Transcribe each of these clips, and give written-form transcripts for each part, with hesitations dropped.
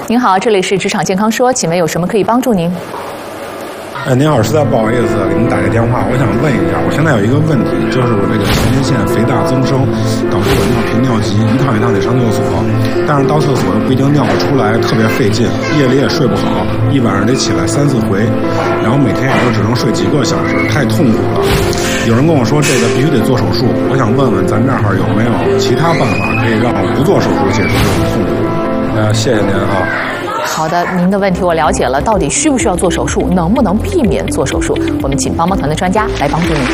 您好，这里是职场健康说，请问有什么可以帮助您？ 您好，实在不好意思给您打个电话，我想问一下，我现在有一个问题，就是我这个前列腺肥大增生，导致我尿频尿急，一趟一趟得上厕所，但是到厕所又不一定尿得出来，特别费劲，夜里也睡不好，一晚上得起来3、4回，然后每天也就只能睡几个小时，太痛苦了。有人跟我说这个必须得做手术，我想问问咱这儿有没有其他办法可以让我不做手术解除这种痛苦？谢谢您啊。 好的，您的问题我了解了，到底需不需要做手术，能不能避免做手术？我们请帮帮团的专家来帮助您。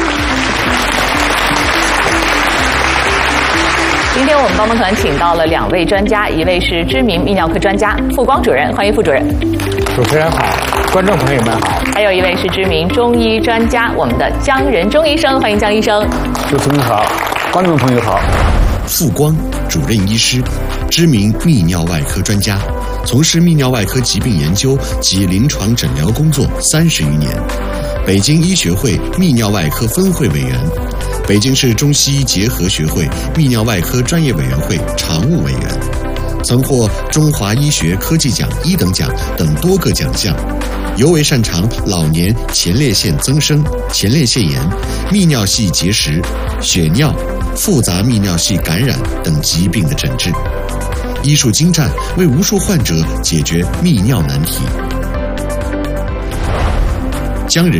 今天我们帮帮团请到了2位专家，一位是知名泌尿科专家傅光主任，欢迎傅主任。 主持人好，观众朋友们好。 还有一位是知名中医专家，我们的姜仁忠医生，欢迎姜医生。 主持人好，观众朋友好。 傅光主任医师，知名泌尿外科专家，从事泌尿外科疾病研究及临床诊疗工作30余年，北京医学会泌尿外科分会委员，北京市中西医结合学会泌尿外科专业委员会常务委员，曾获中华医学科技奖1等奖等多个奖项，尤为擅长老年前列腺增生、前列腺炎、泌尿系结石、血尿、复杂泌尿系感染等疾病的诊治，医术精湛，为无数患者解决泌尿难题。姜仁